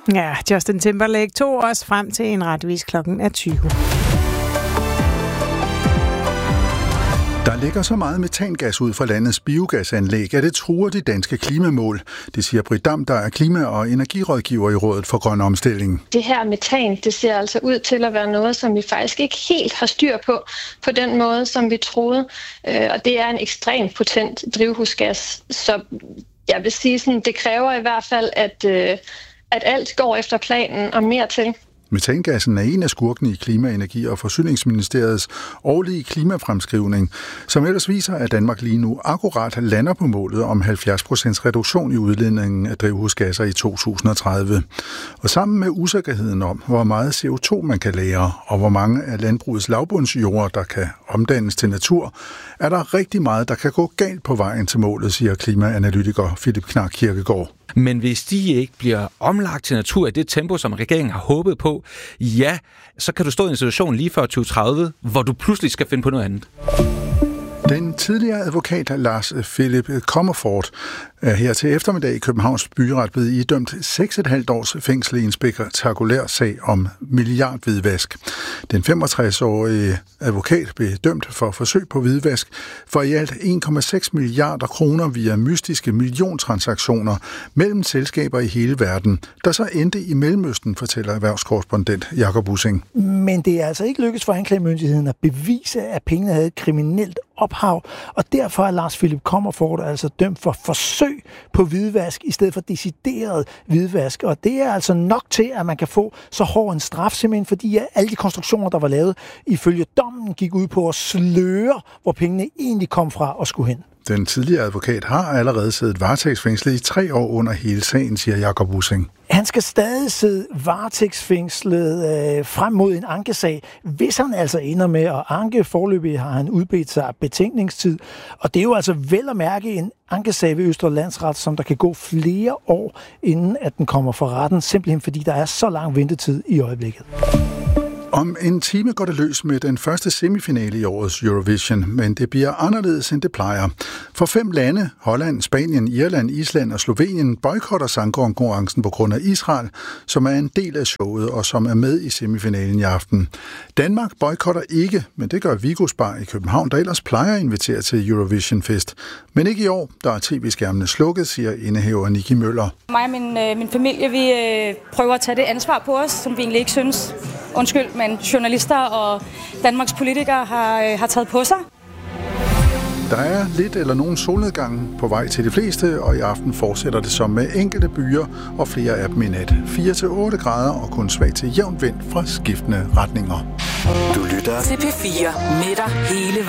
Ja, Justin Timberlake tog os frem til en retvis klokken er 20. Der ligger så meget metangas ud fra landets biogasanlæg, at det truer de danske klimamål. Det siger Britt Dam, der er klima- og energirådgiver i Rådet for Grøn Omstilling. Det her metan, det ser altså ud til at være noget, som vi faktisk ikke helt har styr på den måde, som vi troede. Og det er en ekstremt potent drivhusgas. Så jeg vil sige, sådan, det kræver i hvert fald, at alt går efter planen og mere til. Metangassen er en af skurkene i Klima-, Energi- og Forsyningsministeriets årlige klimafremskrivning, som ellers viser, at Danmark lige nu akkurat lander på målet om 70% reduktion i udledningen af drivhusgasser i 2030. Og sammen med usikkerheden om, hvor meget CO2 man kan lagre, og hvor mange af landbrugets lavbundsjorder, der kan omdannes til natur, er der rigtig meget, der kan gå galt på vejen til målet, siger klimaanalytiker Philip Knark Kirkegaard. Men hvis de ikke bliver omlagt til natur i det tempo, som regeringen har håbet på, ja, så kan du stå i en situation lige før 2030, hvor du pludselig skal finde på noget andet. Den tidligere advokat Lars Philip Comerford er her til eftermiddag i Københavns Byret blevet idømt 6,5 års fængsel i en spektakulær sag om milliardhvidvask. Den 65-årige advokat blev dømt for forsøg på hvidvask for i alt 1,6 milliarder kroner via mystiske milliontransaktioner mellem selskaber i hele verden, der så endte i Mellemøsten, fortæller erhvervskorrespondent Jakob Bussing. Men det er altså ikke lykkedes for anklagemyndigheden at bevise, at pengene havde et kriminelt ophav, og derfor er Lars Philip Comerford altså dømt for forsøg på hvidvask i stedet for decideret hvidvask. Og det er altså nok til, at man kan få så hård en straf, simpelthen fordi alle de konstruktioner, der var lavet ifølge dommen, gik ud på at sløre, hvor pengene egentlig kom fra og skulle hen. Den tidligere advokat har allerede siddet varetægtsfængslet i 3 år under hele sagen, siger Jakob Bussing. Han skal stadig sidde varetægtsfængslet frem mod en ankesag, hvis han altså ender med at anke. Foreløbig har han udbedt sig betænkningstid, og det er jo altså vel at mærke en ankesag ved Østre Landsret, som der kan gå flere år, inden at den kommer for retten, simpelthen fordi der er så lang ventetid i øjeblikket. Om en time går det løs med den første semifinale i årets Eurovision, men det bliver anderledes, end det plejer. For 5 lande, Holland, Spanien, Irland, Island og Slovenien, boykotter sangkonkurrencen på grund af Israel, som er en del af showet og som er med i semifinalen i aften. Danmark boykotter ikke, men det gør Vigos Bar i København, der ellers plejer at invitere til Eurovision Fest. Men ikke i år, der er tv-skærmene slukket, siger indehaver Niki Møller. Mig og min familie, vi prøver at tage det ansvar på os, som vi egentlig ikke synes. Undskyld, men journalister og Danmarks politikere har taget på sig. Der er lidt eller nogen solnedgang på vej til de fleste, og i aften fortsætter det som med enkelte byer og flere af dem i nat. 4-8 grader og kun svag til jævnt vind fra skiftende retninger. Du lytter til P4 med dig hele